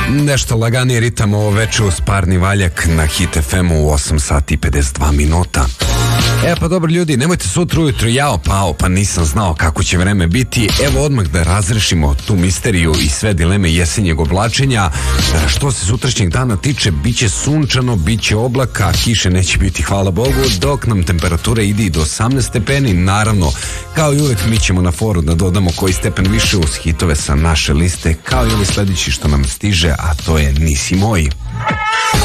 Nešto laganiji ritam ovo veče uz parni valjak na Hit FM-u u 8 sati i 52 minuta. Pa dobro ljudi, nemojte sutra ujutro jao pao, pa nisam znao kako će vreme biti. Evo odmah da razrešimo tu misteriju i sve dileme jesenjeg oblačenja. Što se sutrašnjeg dana tiče, bit će sunčano, bit će oblaka, kiše neće biti, hvala Bogu, dok nam temperatura ide i do 18 stepeni. Naravno, kao i uvek mi ćemo na foru da dodamo koji stepen više uz hitove sa naše liste, kao i ovi sledeći što nam stiže, a to je Nisi moj.